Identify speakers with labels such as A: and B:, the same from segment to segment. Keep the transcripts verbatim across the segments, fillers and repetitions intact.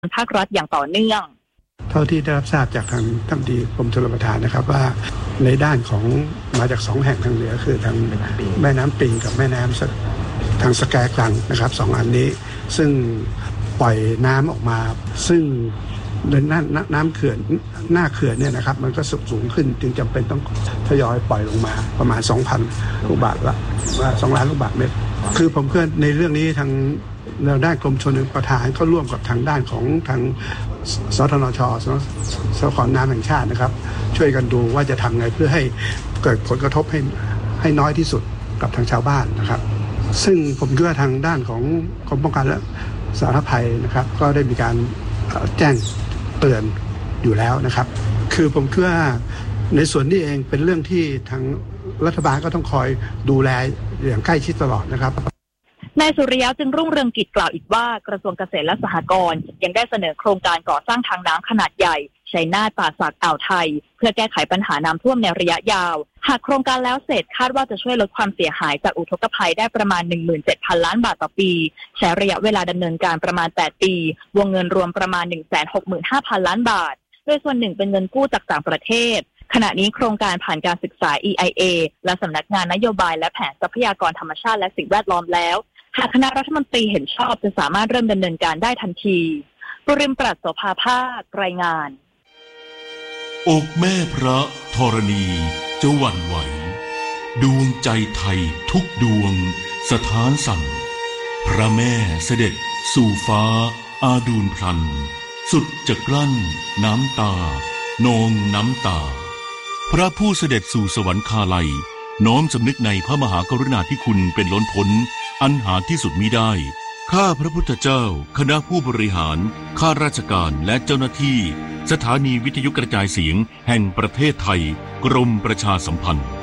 A: ภาครัฐอย่างต่อเนื่อง
B: เท่าที่ได้รับทราบจากทางท่านดีกรมชลประทานนะครับว่าในด้านของมาจากสองแห่งทางเหนือคือทางแม่น้ำปิงกับแม่น้ำทางสแกกลังนะครับสองอันนี้ซึ่งปล่อยน้ำออกมาซึ่งในน้ำน้ำเขื่อนหน้าเขื่อนเนี่ยนะครับมันก็สูงขึ้นจึงจำเป็นต้องทยอยปล่อยลงมาประมาณ สองพัน ลูกบาศก์ละสองล้านลูกบาศก์เมตรคือผมเพื่อนในเรื่องนี้ทางในด้านกรมชลประทานก็ร่วมกับทางด้านของทางสทนชสสขน้ำแห่งชาตินะครับช่วยกันดูว่าจะทำไงเพื่อให้เกิดผลกระทบให้ให้น้อยที่สุดกับทางชาวบ้านนะครับซึ่งผมคิดว่าทางด้านของกรมป้องกันและสาธารณภัยนะครับก็ได้มีการแจ้งเตือนอยู่แล้วนะครับคือผมคิดว่าในส่วนนี้เองเป็นเรื่องที่ทางรัฐบาลก็ต้องคอยดูแลอย่างใกล้ชิดตลอดนะครับ
A: นายสุริยะจึงรุ่งเรืองกิจกล่าวอีกว่ากระทรวงเกษตรและสหกรณ์ยังได้เสนอโครงการก่อสร้างทางน้ำขนาดใหญ่ชัยนาทป่าสักอ่าวไทยเพื่อแก้ไขปัญหาน้ำท่วมในระยะยาวหากโครงการแล้วเสร็จคาดว่าจะช่วยลดความเสียหายจากอุทกภัยได้ประมาณ หนึ่งหมื่นเจ็ดพัน ล้านบาทต่อปีใช้ระยะเวลาดำเนินการประมาณแปดปีวงเงินรวมประมาณ หนึ่งแสนหกหมื่นห้าพัน ล้านบาทโดยส่วนหนึ่งเป็นเงินกู้จากต่างประเทศขณะนี้โครงการผ่านการศึกษา อี ไอ เอ และสำนักงานนโยบายและแผนทรัพยากรธรรมชาติและสิ่งแวดล้อมแล้วหากคณะรัฐมนตรีเห็นชอบจะสามารถเริ่มดำเนินการได้ทันทีปุริมปรัชโสภาภาครายงาน
C: อกแม่พระธรณีจะหวั่นไหวดวงใจไทยทุกดวงสถานสั่นพระแม่เสด็จสู่ฟ้าอาดูลพลันสุดจะกลั้นน้ำตานองน้ำตาพระผู้เสด็จสู่สวรรคาลัยน้อมสำนึกในพระมหากรุณาธิคุณเป็นล้นพ้นอันหาที่สุดมิได้ข้าพระพุทธเจ้าคณะผู้บริหารข้าราชการและเจ้าหน้าที่สถานีวิทยุกระจายเสียงแห่งประเทศไทยกรมประชาสัมพันธ์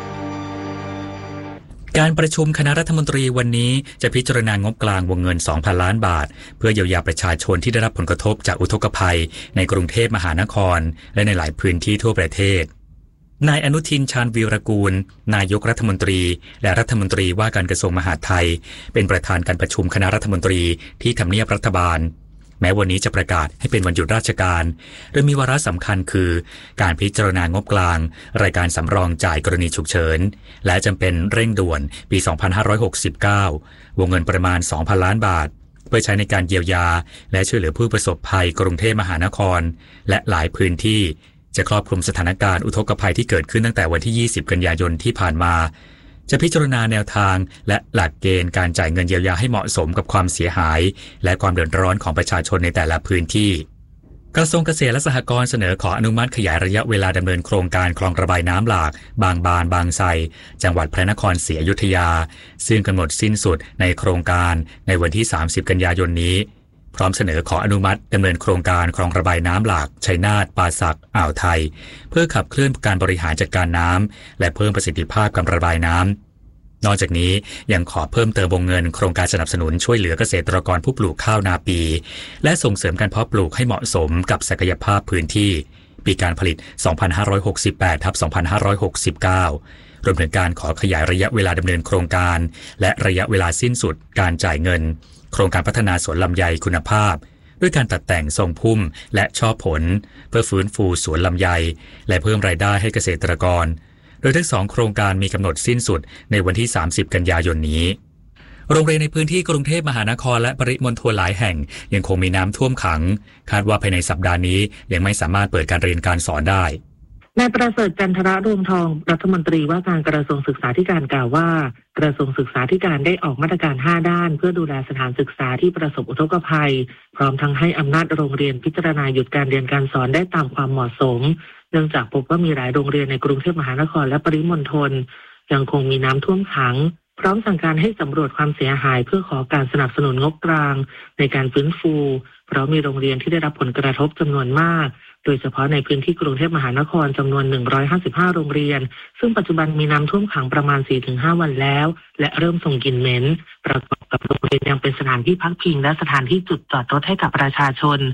D: การประชุมคณะรัฐมนตรีวันนี้จะพิจารณางบกลางวงเงิน สองพัน ล้านบาทเพื่อเยียวยาประชาชนที่ได้รับผลกระทบจากอุทกภัยในกรุงเทพมหานครและในหลายพื้นที่ทั่วประเทศนายอนุทินชาญวีรกูลนายกรัฐมนตรีและรัฐมนตรีว่าการกระทรวงมหาดไทยเป็นประธานการประชุมคณะรัฐมนตรีที่ทำเนียบรัฐบาลแม้วันนี้จะประกาศให้เป็นวันหยุดราชการโดยมีวาระสำคัญคือการพิจารณางบกลางรายการสำรองจ่ายกรณีฉุกเฉินและจำเป็นเร่งด่วนปี สองพันห้าร้อยหกสิบเก้าวงเงินประมาณ สองพัน ล้านบาทเพื่อใช้ในการเยียวยาและช่วยเหลือผู้ประสบภัยกรุงเทพมหานครและหลายพื้นที่จะครอบคลุมสถานการณ์อุทกภัยที่เกิดขึ้นตั้งแต่วันที่ยี่สิบกันยายนที่ผ่านมาจะพิจารณาแนวทางและหลักเกณฑ์การจ่ายเงินเยียวยาให้เหมาะสมกับความเสียหายและความเดือดร้อนของประชาชนในแต่ละพื้นที่กระทรวงเกษตรและสหกรณ์เสนอขออนุมัติขยายระยะเวลาดำเนินโครงการคลองระบายน้ำหลากบางบานบางไทรจังหวัดพระนครศรีอยุธยาซึ่งกำหนดสิ้นสุดในโครงการในวันที่สามสิบกันยายนนี้พร้อมเสนอขออนุมัติดำเนินโครงการคลองระบายน้ำหลากชัยนาทป่าสักอ่าวไทยเพื่อขับเคลื่อนการบริหารจัดการน้ำและเพิ่มประสิทธิภาพการระบายน้ำนอกจากนี้ยังขอเพิ่มเติมวงเงินโครงการสนับสนุนช่วยเหลือเกษตรกรผู้ปลูกข้าวนาปีและส่งเสริมการเพาะปลูกให้เหมาะสมกับศักยภาพพื้นที่ปีการผลิต สองพันห้าร้อยหกสิบแปด ทับ สองพันห้าร้อยหกสิบเก้ารวมถึงการขอขยายระยะเวลาดำเนินโครงการและระยะเวลาสิ้นสุดการจ่ายเงินโครงการพัฒนาสวนลำไยคุณภาพด้วยการตัดแต่งทรงพุ่มและช่อผลเพื่อฟื้นฟูสวนลำไยและเพิ่มรายได้ให้เกษตรกรโดยทั้งสองโครงการมีกำหนดสิ้นสุดในวันที่สามสิบกันยายนนี้โรงเรียนในพื้นที่กรุงเทพมหานครและปริมณฑลหลายแห่งยังคงมีน้ำท่วมขังคาดว่าภายในสัปดาห์นี้ยังไม่สามารถเปิดการเรียนการสอนได้
E: นายประเสริฐจันทระรวมทองรัฐมนตรีว่าการกระทรวงศึกษาธิการกล่าวว่ากระทรวงศึกษาธิการได้ออกมาตรการห้าด้านเพื่อดูแลสถานศึกษาที่ประสบอุทกภัยพร้อมทั้งให้อำนาจโรงเรียนพิจารณาหยุดการเรียนการสอนได้ตามความเหมาะสมเนื่องจากพบว่ามีหลายโรงเรียนในกรุงเทพมหานครและปริมณฑลยังคงมีน้ำท่วมขังพร้อมสั่งการให้สำรวจความเสียหายเพื่อขอการสนับสนุนงบกลางในการฟื้นฟูเพราะมีโรงเรียนที่ได้รับผลกระทบจำนวนมากโดยเฉพาะในพื้นที่กรุงเทพมหานครจำนวนหนึ่งร้อยห้าสิบห้าโรงเรียนซึ่งปัจจุบันมีน้ำท่วมขังประมาณ สี่ถึงห้า วันแล้วและเริ่มส่งกลิ่นเหม็นประกอบกับโรงเรียนยังเป็นสถานที่พักพิงและสถานที่จุดจอดรถให้กับประชาชน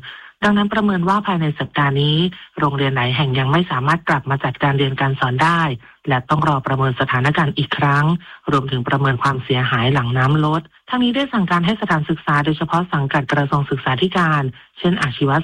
E: ดังนั้นประเมินว่าภายในสัปดาห์นี้โรงเรียนไหนแห่งยังไม่สามารถกลับมาจัดการเรียนการสอนได้และต้องรอประเมินสถานการณ์อีกครั้งรวมถึงประเมินความเสียหายหลังน้ำลดทั้งนี้ได้สั่งการให้สถานศึกษาโดยเฉพาะสังกัดกระทรวงศึกษาธิการเช่นอาชีว